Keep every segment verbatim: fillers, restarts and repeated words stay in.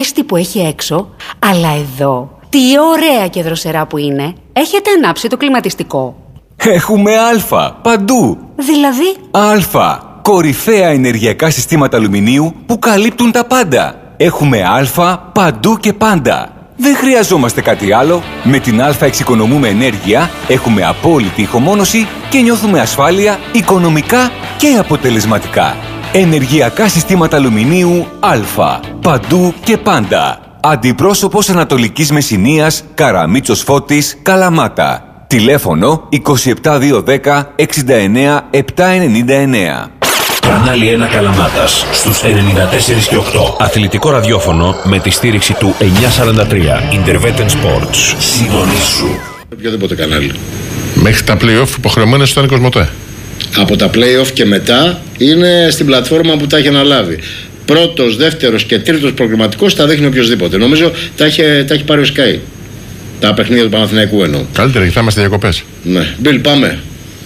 ζέστη που έχει έξω, αλλά εδώ, τι ωραία και δροσερά που είναι. Έχετε ανάψει το κλιματιστικό? Έχουμε Α παντού. Δηλαδή? Α. Κορυφαία ενεργειακά συστήματα αλουμινίου που καλύπτουν τα πάντα. Έχουμε Α παντού και πάντα. Δεν χρειαζόμαστε κάτι άλλο. Με την Α εξοικονομούμε ενέργεια, έχουμε απόλυτη ηχομόνωση και νιώθουμε ασφάλεια οικονομικά και αποτελεσματικά. Ενεργειακά συστήματα αλουμινίου Α. Παντού και πάντα. Αντιπρόσωπος Ανατολικής Μεσσηνίας, Καραμίτσος Φώτης, Καλαμάτα. Τηλέφωνο είκοσι επτά διακόσια δέκα εξήντα εννέα επτακόσια ενενήντα εννέα. Κανάλι ένα Καλαμάτας στους ενενήντα τέσσερα και οκτώ. Αθλητικό ραδιόφωνο με τη στήριξη του εννιακόσια σαράντα τρία. Intervetten Sports. Συντονίσου. Οποιοδήποτε κανάλι. Μέχρι τα play-off υποχρεωμένες ήταν η Κοσμοτέ. Από τα play-off και μετά είναι στην πλατφόρμα που τα έχει αναλάβει. Πρώτος, δεύτερος και τρίτος προγραμματικός τα δείχνει οποιοδήποτε. Νομίζω τα έχει, τα έχει πάρει ο Sky. Τα παιχνίδια του Παναθηναϊκού εννοώ. Καλύτερα, γιατί θα είμαστε διακοπές. Ναι. Μπιλ, πάμε.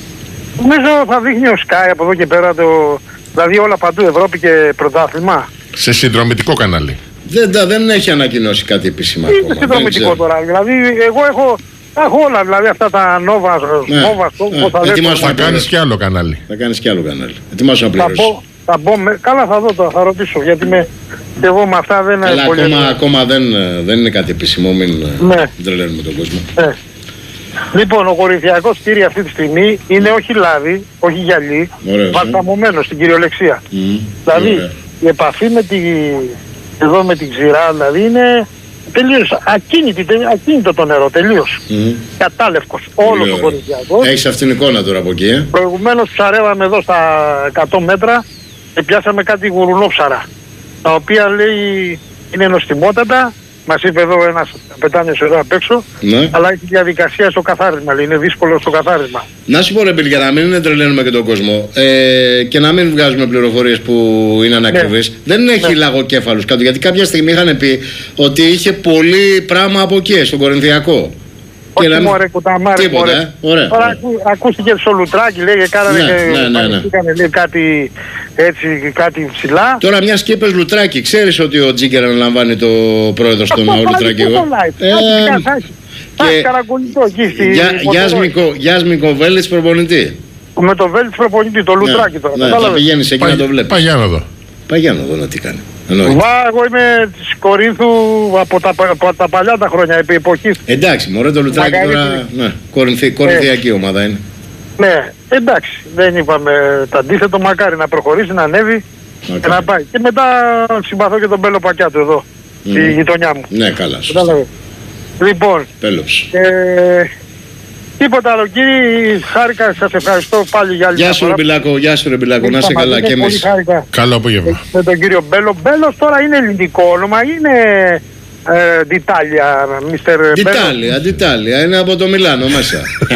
Νομίζω θα δείχνει ο Sky από εδώ και πέρα, το, δηλαδή όλα παντού, Ευρώπη και πρωτάθλημα. Σε συνδρομητικό κανάλι. Δεν, δεν έχει ανακοινώσει κάτι επίσημα Τι ακόμα. είναι συνδρομητικό τώρα, δηλαδή εγώ έχω, έχω όλα, δηλαδή αυτά τα Nova, ναι. Nova, ναι. θα, θα, θα κάνεις και άλλο κανάλι. Θα κάνεις και άλλο κανάλι. Ετοιμάσου να θα πληρώσεις. πω, θα πω με, καλά θα δω τώρα, θα ρωτήσω, γιατί με, εγώ με αυτά δεν αλλά πολύ... ακόμα, ακόμα δεν, δεν είναι κάτι επίσημο, μην ναι. τρελαίνουμε τον κόσμο. Ναι. Λοιπόν, ο Κορινθιακός κύριε αυτή τη στιγμή είναι όχι λάδι, όχι γυαλί, βαλσαμωμένο στην κυριολεξία. Mm. Δηλαδή ωραία. Η επαφή με τη, εδώ με την ξηρά δηλαδή είναι τελείως ακίνητη, ακίνητο το νερό, τελείως. Mm. Κατάλευκος, όλο το Κορινθιακό. Έχεις αυτήν την εικόνα τώρα από εκεί, ε? Προηγουμένως ψαρεύαμε εδώ στα εκατό μέτρα και πιάσαμε κάτι γουρουνόψαρα, τα οποία λέει είναι νοστιμότατα. Μας είπε εδώ ένας πετάνιος εδώ απ' έξω, ναι. Αλλά έχει διαδικασία στο καθάρισμα, λέει, είναι δύσκολο στο καθάρισμα. Να σου πω ρε Μπιλ, για να μην τρελαίνουμε και τον κόσμο ε, και να μην βγάζουμε πληροφορίες που είναι ανακριβείς, ναι. Δεν έχει ναι. λαγοκέφαλους κάτω, γιατί κάποια στιγμή είχαν πει ότι είχε πολύ πράγμα από εκεί, στον Κορινθιακό. Όχι να... μωρέ κουταμάρι, τίποτα, ε, ωραία. Τώρα ακού, ακούστηκε στο Λουτράκι, λέει, κάνανε ναι, και ναι, ναι, ναι. Λέει, κάτι έτσι, κάτι ψηλά. Τώρα μια και είπες Λουτράκι, ξέρεις ότι ο Τζίγκερ αναλαμβάνει το πρόεδρο στον Λουτράκι. Θα έχει καρακολιτό εκεί στη... Γιάσμικο Βέλιτς προπονητή. Με το Βέλιτς προπονητή, το Λουτράκι τώρα. Ναι, θα πηγαίνεις εκεί να το βλέπεις. Παγιάνοδο. Παγιάνοδο να τι κάνει. Βά, εγώ είμαι της Κορίνθου από τα, από τα παλιά τα χρόνια, επί εποχής. Εντάξει, μωρέ το Λουτράκι τώρα, ναι, κορινθι, κορινθιακή ε, ομάδα είναι. Ναι, εντάξει, δεν είπαμε το αντίθετο, μακάρι να προχωρήσει, να ανέβει okay. Και να πάει. Και μετά συμπαθώ και τον Μπέλο Πακιάτο εδώ, mm. Στη γειτονιά μου. Ναι, καλά, σωστά. Λοιπόν, Πέλος. Ε, τίποτα άλλο κύριε, χάρηκα, σας ευχαριστώ πάλι για άλλη μια φορά. Γεια σου ρε Μπιλάκο, γεια σου ρε Μπιλάκο, να είσαι καλά και εμείς. Καλό απόγευμα. Με τον κύριο Μπέλο. Μπέλος τώρα είναι ελληνικό όνομα, είναι Ντιτάλια, μίστερ Μπέλο. Ντιτάλια, Ντιτάλια, είναι από το Μιλάνο μέσα.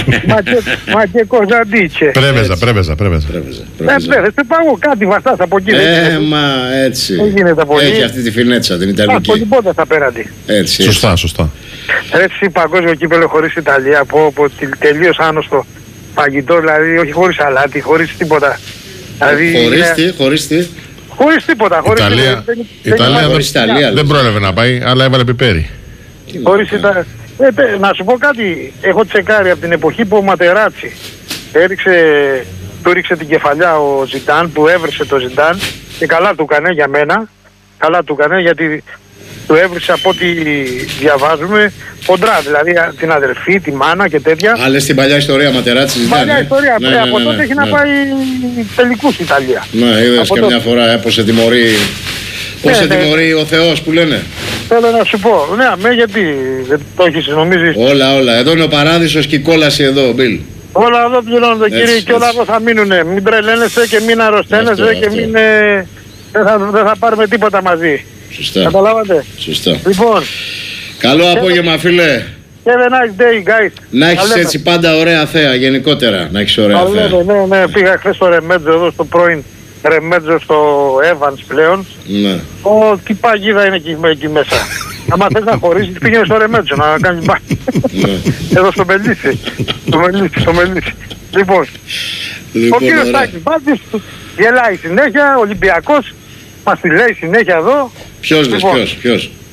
Μα και Κοζαντίτσε. Πρέβεζα, πρέβεζα, πρέβεζα. Πρέβεζα, δεν πάω κάτι βαστάς από εκεί. Ε, μα έτσι. Έχει αυτή τη φινέτσα, την Ιταλική. Από την πότα απέναντι. Έτσι. Σωστά, σωστά. Έτσι παγκόσμιο κύπελο χωρίς Ιταλία, από, από τελείως άνοστο φαγητό, δηλαδή όχι χωρίς αλάτι, χωρίς τίποτα. Δηλαδή, χωρίς είναι... τι, χωρίς τι. Χωρίς τίποτα, χωρίς Ιταλία, τίποτα. Ιταλία δεν, δεν, Ιταλία, δεν πρόλαβε να πάει, αλλά έβαλε πιπέρι. Χωρίς Ιταλία. Ε, να σου πω κάτι, έχω τσεκάρει από την εποχή που ο Ματεράτσι έριξε, του ρίξε την κεφαλιά ο Ζιντάν, που έβρισε το Ζιντάν και καλά του έκανε για μένα, καλά του έκανε γιατί του έβρισε από ό,τι διαβάζουμε ποντρά, δηλαδή την αδερφή, τη μάνα και τέτοια. Αλλά στην παλιά ιστορία Ματεράτσι Ζιντάν. Παλιά ε? ιστορία, ναι, ναι, ναι, από ναι, τότε ναι, έχει ναι. να πάει τελικούς Ιταλία. Ναι, είδες και μια φορά ε, πως σε τιμωρεί, πως ναι, σε ναι. τιμωρεί ο Θεός που λένε. Θέλω να σου πω, ναι, αμέ, γιατί δεν το έχεις νομίζεις. Όλα, όλα, εδώ είναι ο παράδεισος και η κόλαση εδώ, Μπιλ. Όλα εδώ πληρώνονται κύριε και όλα εδώ θα μείνουνε. Μην τρελαίνεστε και μην αρρωσταίνεστε αυτό, και αυτό. μην... Ε, δεν, θα, δεν θα πάρουμε τίποτα μαζί. Σωστά. Καταλάβατε. Σωστά. Λοιπόν. Καλό απόγευμα φίλε. Have a nice day guys. Να έχεις έτσι πάντα ωραία θέα γενικότερα. Να έχεις ωραία θέα. Ναι, ναι, πήγα χθες στο Ρεμέτζο εδώ στο πρώην Ρεμέτζο στο Evans πλέον. Ναι. Ω, τι παγίδα είναι εκεί, εκεί μέσα. Άμα θες να χωρίσεις πήγαινε στο Ρεμέτζο να κάνεις μπάκι. Εδώ στο Μελίσι. Στο Μελίσι, στο Μελίσι. Λοιπόν, ο κύριος Τάκης Μπάτης γελάει συνέχεια, Ολυμπιακός, μας τη λέει συνέχεια εδώ. Ποιος λες, ποιος, ποιος.